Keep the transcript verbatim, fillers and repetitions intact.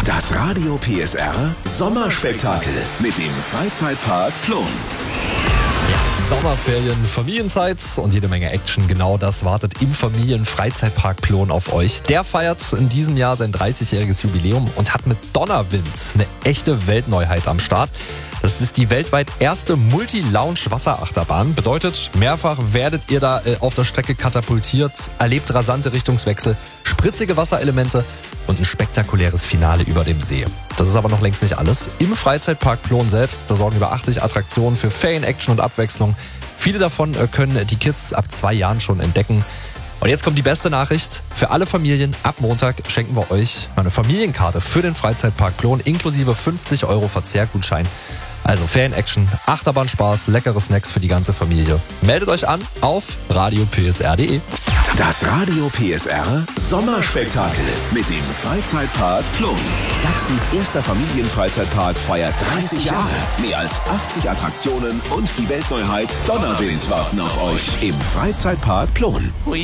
Das Radio P S R Sommerspektakel mit dem Freizeitpark Plon. Sommerferien, Familienzeit und jede Menge Action. Genau das wartet im Familienfreizeitpark Plon auf euch. Der feiert in diesem Jahr sein dreißigjähriges Jubiläum und hat mit Donnerwind eine echte Weltneuheit am Start. Das ist die weltweit erste Multi-Lounge-Wasserachterbahn. Bedeutet, mehrfach werdet ihr da äh, auf der Strecke katapultiert, erlebt rasante Richtungswechsel, spritzige Wasserelemente und ein spektakuläres Finale über dem See. Das ist aber noch längst nicht alles. Im Freizeitpark Plon selbst, da sorgen über achtzig Attraktionen für Ferien-Action und Abwechslung. Viele davon äh, können die Kids ab zwei Jahren schon entdecken. Und jetzt kommt die beste Nachricht. Für alle Familien ab Montag schenken wir euch eine Familienkarte für den Freizeitpark Plon inklusive fünfzig Euro Verzehrgutschein. Also Ferien-Action, Achterbahnspaß, leckere Snacks für die ganze Familie. Meldet euch an auf radio p s r punkt d e. Das Radio P S R Sommerspektakel mit dem Freizeitpark Plon. Sachsens erster Familienfreizeitpark feiert dreißig Jahre. Mehr als achtzig Attraktionen und die Weltneuheit Donnerwind warten auf euch im Freizeitpark Plon.